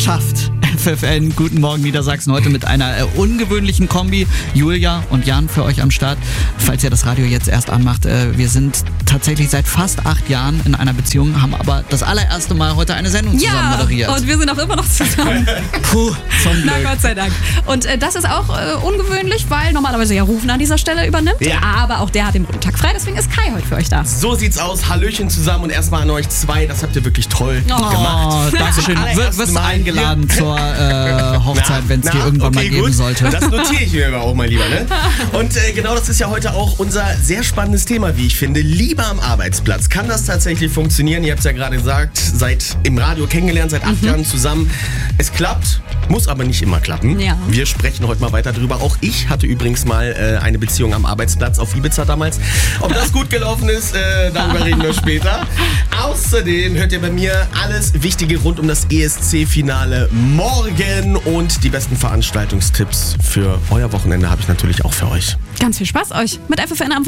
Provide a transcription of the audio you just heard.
schafft FFN. Guten Morgen Niedersachsen, heute mit einer ungewöhnlichen Kombi. Julia und Jan für euch am Start. Falls ihr das Radio jetzt erst anmacht, wir sind tatsächlich seit fast 8 Jahren in einer Beziehung, haben aber das allererste Mal heute eine Sendung zusammen moderiert. Und wir sind auch immer noch zusammen. Puh, zum Glück. Na Gott sei Dank. Und das ist auch ungewöhnlich, weil normalerweise ja Rufen an dieser Stelle übernimmt. Ja. Aber auch der hat den Brückentag frei, deswegen ist Kai heute für euch da. So sieht's aus. Hallöchen zusammen und erstmal an euch zwei. Das habt ihr wirklich toll gemacht. Oh, Dankeschön. Wirst du eingeladen zur Hochzeit, wenn es die irgendwann mal geben sollte. Das notiere ich mir aber auch mal lieber. Ne? Und genau das ist ja heute auch unser sehr spannendes Thema, wie ich finde. Liebe am Arbeitsplatz. Kann das tatsächlich funktionieren? Ihr habt es ja gerade gesagt, seid im Radio kennengelernt, seit 8 Jahren zusammen. Es klappt, muss aber nicht immer klappen. Ja. Wir sprechen heute mal weiter drüber. Auch ich hatte übrigens mal eine Beziehung am Arbeitsplatz auf Ibiza damals. Ob das gut gelaufen ist, darüber reden wir später. Außerdem hört ihr bei mir alles Wichtige rund um das ESC-Finale morgen und die besten Veranstaltungstipps für euer Wochenende habe ich natürlich auch für euch. Ganz viel Spaß euch mit FFN am